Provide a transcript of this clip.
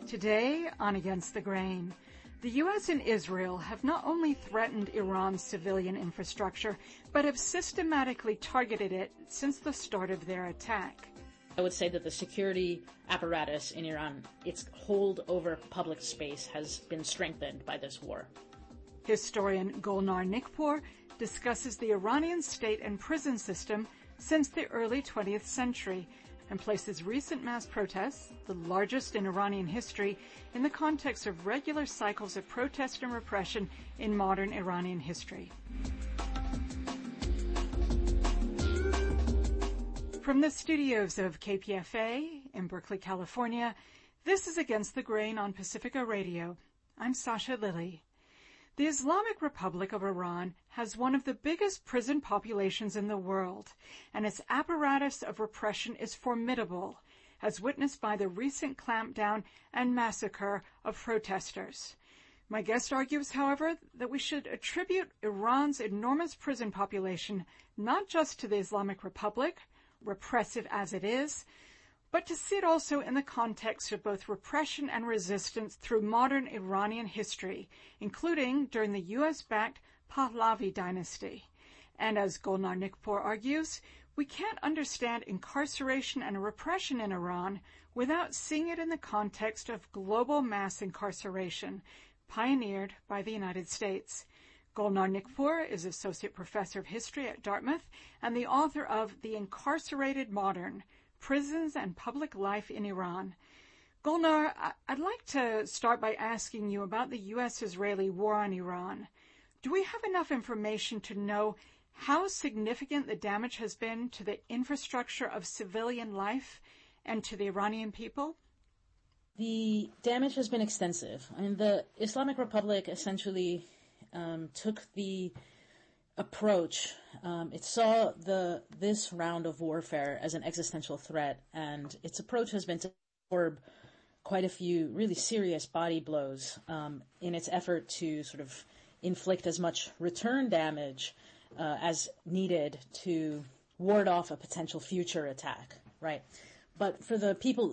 Today on Against the Grain, the U.S. and Israel have not only threatened Iran's civilian infrastructure, but have systematically targeted it since the start of their attack. I would say that the security apparatus in Iran, its hold over public space, has been strengthened by this war. Historian Golnar Nikpour discusses the Iranian state and prison system since the early 20th century and places recent mass protests, the largest in Iranian history, in the context of regular cycles of protest and repression in modern Iranian history. From the studios of KPFA in Berkeley, California, this is Against the Grain on Pacifica Radio. I'm Sasha Lilly. The Islamic Republic of Iran has one of the biggest prison populations in the world, and its apparatus of repression is formidable, as witnessed by the recent clampdown and massacre of protesters. My guest argues, however, that we should attribute Iran's enormous prison population not just to the Islamic Republic, repressive as it is, but to see it also in the context of both repression and resistance through modern Iranian history, including during the U.S.-backed Pahlavi dynasty. And as Golnar Nikpour argues, we can't understand incarceration and repression in Iran without seeing it in the context of global mass incarceration, pioneered by the United States. Golnar Nikpour is Associate Professor of History at Dartmouth and the author of The Incarcerated Modern: Prisons and Public Life in Iran. Golnar, I'd like to start by asking you about the U.S.-Israeli war on Iran. Do we have enough information to know how significant the damage has been to the infrastructure of civilian life and to the Iranian people? The damage has been extensive. I mean, the Islamic Republic essentially took the approach. It saw this round of warfare as an existential threat, and its approach has been to absorb quite a few really serious body blows in its effort to sort of inflict as much return damage as needed to ward off a potential future attack, right? But for the people